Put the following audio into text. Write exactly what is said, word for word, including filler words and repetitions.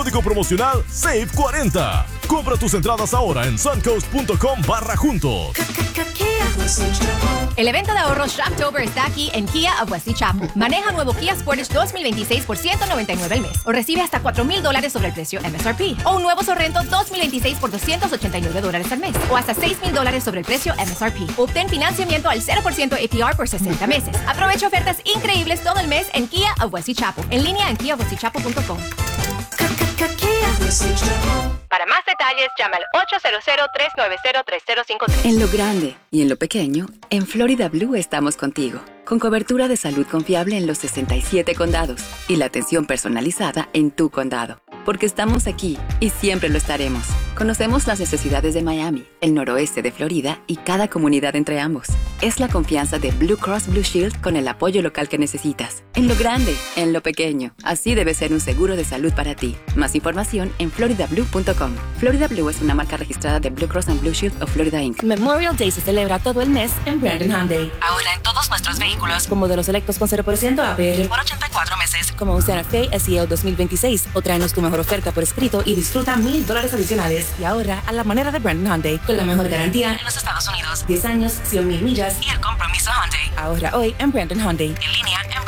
Código promocional Save cuarenta. Compra tus entradas ahora en suncoast.com barra juntos. El evento de ahorro Shoptober está aquí en Kia of Wesley Chapel. Maneja nuevo Kia Sportage dos mil veintiséis por ciento noventa y nueve al mes. O recibe hasta cuatro mil dólares sobre el precio M S R P. O un nuevo Sorrento dos mil veintiséis por doscientos ochenta y nueve dólares al mes. O hasta seis mil dólares sobre el precio M S R P. Obtén financiamiento al cero por ciento A P R por sesenta meses. Aprovecha ofertas increíbles todo el mes en Kia of Wesley Chapel. En línea en kia of wesley chapel punto com. Para más detalles, llama al ocho cero cero, tres nueve cero, tres cero cinco tres. En lo grande y en lo pequeño, en Florida Blue estamos contigo. Con cobertura de salud confiable en los sesenta y siete condados y la atención personalizada en tu condado. Porque estamos aquí y siempre lo estaremos. Conocemos las necesidades de Miami, el noroeste de Florida y cada comunidad entre ambos. Es la confianza de Blue Cross Blue Shield con el apoyo local que necesitas. En lo grande, en lo pequeño. Así debe ser un seguro de salud para ti. Más información en florida blue punto com. Florida Blue es una marca registrada de Blue Cross and Blue Shield of Florida incorporated. Memorial Day se celebra todo el mes en Brandon Hyundai. Ahora en todos nuestros vehículos, con modelos selectos con cero por ciento A P R por ochenta y cuatro meses, como un Santa Fe S E O dos mil veintiséis, o tráenos tu mejor oferta por escrito y disfruta mil dólares adicionales. Y ahora a la manera de Brandon Hyundai, con la mejor garantía en los Estados Unidos, diez años, cien mil millas y el compromiso Hyundai. Ahorra hoy en Brandon Hyundai. En línea en